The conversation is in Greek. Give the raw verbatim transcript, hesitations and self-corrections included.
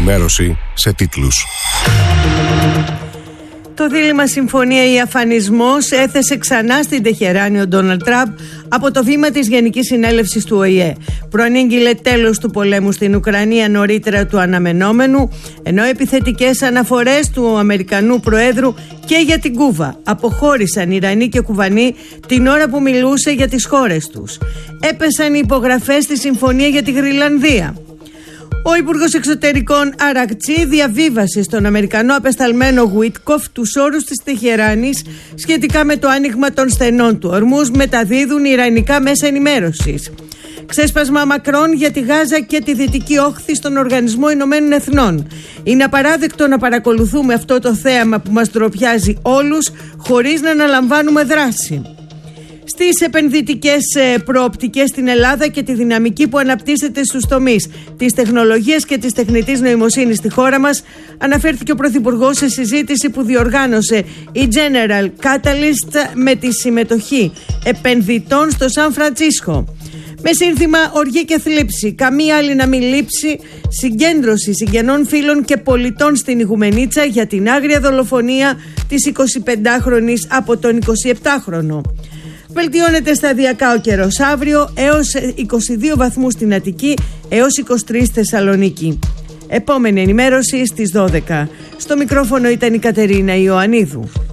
ενημέρωση σε τίτλους. Το δίλημμα συμφωνία ή αφανισμός έθεσε ξανά στην Τεχεράνη ο Ντόναλντ Τραμπ από το βήμα της Γενικής Συνέλευσης του Ο Η Ε. Προανήγγειλε τέλος του πολέμου στην Ουκρανία νωρίτερα του αναμενόμενου, ενώ επιθετικές αναφορές του Αμερικανού Προέδρου και για την Κούβα αποχώρησαν Ιρανοί και Κουβανοί την ώρα που μιλούσε για τις χώρες τους. Έπεσαν οι υπογραφές στη συμφωνία για τη Γροιλανδία. Ο Υπουργός Εξωτερικών Αρακτσί διαβίβασε στον Αμερικανό απεσταλμένο Γουίτκοφ τους όρους της Τεχεράνης σχετικά με το άνοιγμα των στενών του Ορμούζ, μεταδίδουν ιρανικά μέσα ενημέρωσης. Ξέσπασμα Μακρόν για τη Γάζα και τη Δυτική Όχθη στον Οργανισμό Ηνωμένων Εθνών. Είναι απαράδεκτο να παρακολουθούμε αυτό το θέαμα που μας ντροπιάζει όλους χωρίς να αναλαμβάνουμε δράση. Στις επενδυτικές προοπτικές στην Ελλάδα και τη δυναμική που αναπτύσσεται στους τομείς της τεχνολογίας και της τεχνητής νοημοσύνης στη χώρα μας, αναφέρθηκε ο Πρωθυπουργός σε συζήτηση που διοργάνωσε η General Catalyst με τη συμμετοχή επενδυτών στο Σαν Φραντσίσκο. Με σύνθημα «Οργή και θλίψη, καμία άλλη να μην λείψει», συγκέντρωση συγγενών φίλων και πολιτών στην Ιγουμενίτσα για την άγρια δολοφονία της εικοσιπεντάχρονης από τον εικοσιεπτάχρονο. Βελτιώνεται σταδιακά ο καιρός αύριο, έως είκοσι δύο βαθμούς στην Αττική, έως είκοσι τρεις στη Θεσσαλονίκη. Επόμενη ενημέρωση στις δώδεκα. Στο μικρόφωνο ήταν η Κατερίνα Ιωαννίδου.